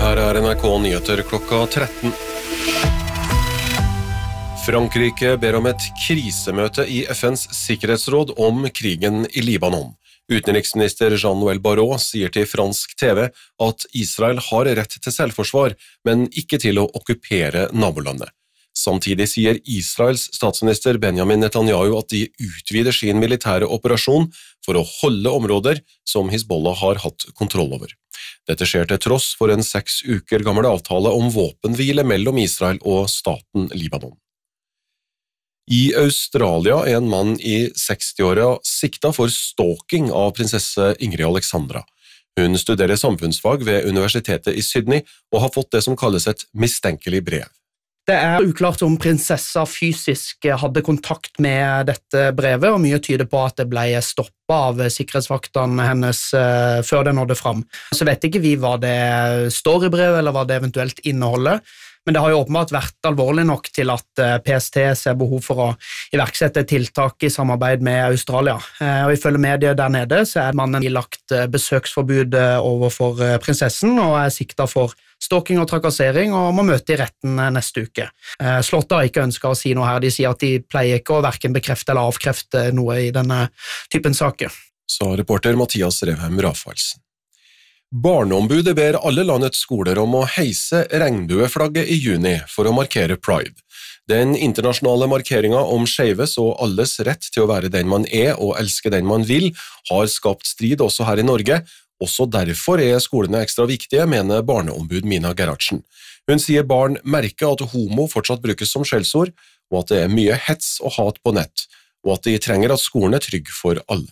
Her NRK Nyheter klokka 13. Frankrike ber om et krisemøte i FNs sikkerhetsråd om krigen i Libanon. Utenriksminister Jean-Noël Barrot sier til fransk TV at Israel har rett til selvforsvar, men ikke til å okkupere nabolandet. Samtidig sier Israels statsminister Benjamin Netanyahu at de utvider sin militære operasjon for å holde områder som Hizbollah har hatt kontroll over. Dette skjer til tross for en 6 uker gammel avtale om våpenhvile mellom Israel og staten Libanon. I Australia er en mann i 60-åra sikta for stalking av prinsesse Ingrid Alexandra. Hun studerer samfunnsfag ved Universitetet i Sydney og har fått det som kalles et mistenkelig brev. Det er uklart om prinsessa fysisk hadde kontakt med dette brevet, og mye tyder på at det ble stoppet av sikkerhetsvaktene hennes før det nådde fram. Så vet ikke vi hva det står i brevet, eller hva det eventuelt inneholder, men det har jo åpenbart vært alvorlig nok til at PST ser behov for å iverksette tiltak i samarbeid med Australia. Og ifølge medier der nede så er mannen ilagt besøksforbud overfor prinsessen, og er siktet for stalking og trakassering, og må møte i retten neste uke. Slottet har ikke ønsket å si noe her. De sier at de pleier ikke å hverken bekrefte eller avkrefte noe i denne typen saker. Sa reporter Mathias Revhem Rafaelsen. Barneombudet ber alle landets skoler om å heise regnbueflagget i juni for å markere Pride. Den internasjonale markeringen om skeives og alles rett til å være den man er og elske den man vil, har skapt strid også her i Norge. Også derfor er skolene ekstra viktige, mener barneombud Mina Gerhardsen. Hun sier barn merker at homo fortsatt brukes som skjellsord, og at det er mye hets og hat på nett, og at de trenger at skolen er trygg for alle.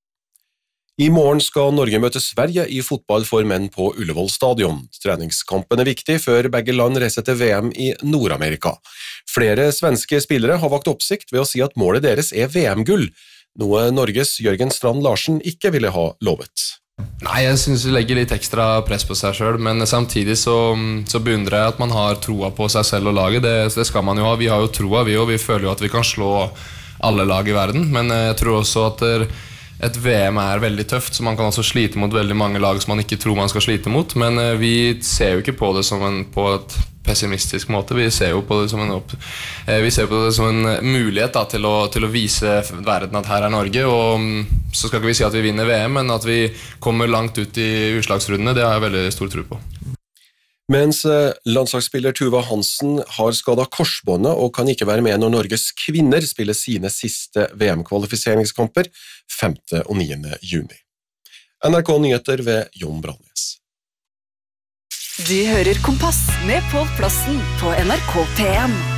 I morgen skal Norge møte Sverige i fotball for menn på Ullevål stadion. Treningskampen er viktig før begge land reiser til VM i Nord-Amerika. Flere svenske spillere har vakt oppsikt ved å si at målet deres er VM-gull, noe Norges Jørgen Strand Larsen ikke ville ha lovet. Nei, jeg synes vi legger litt ekstra press på seg selv, men samtidig så beundrer jeg at man har troa på seg selv og laget. Det skal man jo ha. Vi har jo troa, og vi føler jo at vi kan slå alle lag i verden, men jeg tror også at et VM er veldig tøft, så man kan også slite mot veldig mange lag som man ikke tror man skal slite mot, men vi ser jo ikke på det på et pessimistisk måte. Vi ser jo på det som en mulighet da, til å vise verden at her er Norge, og så skal ikke vi si at vi vinner VM, men at vi kommer langt ut i utslagsrundene, det har jeg veldig stor tro på. Mens landslagsspiller Tuva Hansen har skadet korsbåndet og kan ikke være med når Norges kvinner spiller sine siste VM-kvalifiseringskamper 5. og 9. juni. NRK Nyheter ved Jon Brandnes. Du hører Kompass med Pål Plassen på NRK P1.